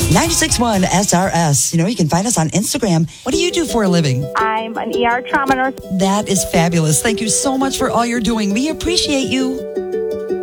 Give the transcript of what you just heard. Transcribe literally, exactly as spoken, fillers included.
ninety-six point one S R S. You know, you can find us on Instagram. What do you do for a living? I'm an E R trauma nurse. That is fabulous. Thank you so much for all you're doing. We appreciate you.